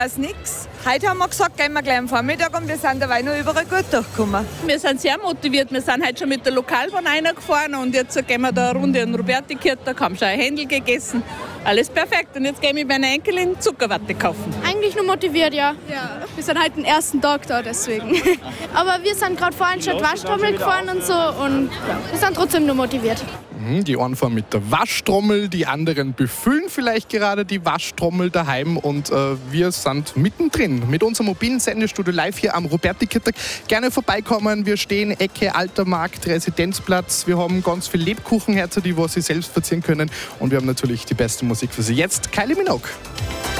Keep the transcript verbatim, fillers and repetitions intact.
Das ist nichts. Heute haben wir gesagt, gehen wir gleich am Vormittag und wir sind dabei noch überall gut durchgekommen. Wir sind sehr motiviert. Wir sind heute schon mit der Lokalbahn reingefahren und jetzt gehen wir da eine Runde in Robertikirche, haben schon ein Händel gegessen. Alles perfekt. Und jetzt gehe ich mit meiner Enkelin Zuckerwatte kaufen. Eigentlich nur motiviert, ja. Ja, wir sind halt den ersten Tag da, deswegen. Aber wir sind gerade vorhin statt Waschtrommel gefahren und so und wir sind trotzdem nur motiviert. Die einen fahren mit der Waschtrommel, die anderen befüllen vielleicht gerade die Waschtrommel daheim und äh, wir sind mittendrin mit unserem mobilen Sendestudio live hier am Robertikirche. Gerne vorbeikommen, wir stehen Ecke Alter Markt, Residenzplatz, wir haben ganz viel Lebkuchenherzen, die was Sie selbst verzieren können und wir haben natürlich die beste Musik für Sie. Jetzt Kylie Minogue.